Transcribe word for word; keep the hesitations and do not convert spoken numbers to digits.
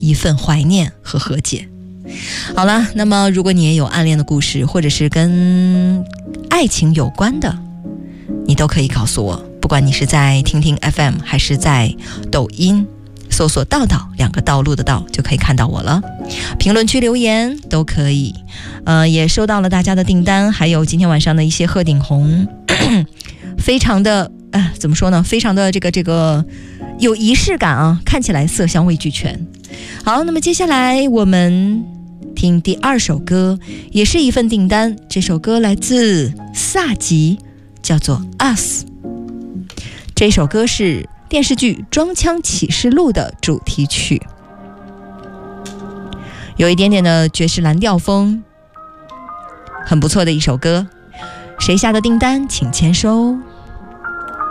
一份怀念和和解。好了，那么如果你也有暗恋的故事，或者是跟爱情有关的，你都可以告诉我，不管你是在听听 F M 还是在抖音搜索道道，两个道路的道就可以看到我了。评论区留言都可以。呃，也收到了大家的订单，还有今天晚上的一些鹤顶红，非常的呃，怎么说呢？非常的这个这个有仪式感啊，看起来色香味俱全。好，那么接下来我们听第二首歌，也是一份订单。这首歌来自萨吉，叫做 Us。 这首歌是电视剧《装腔启示录》的主题曲，有一点点的爵士蓝调风，很不错的一首歌。谁下的订单请签收。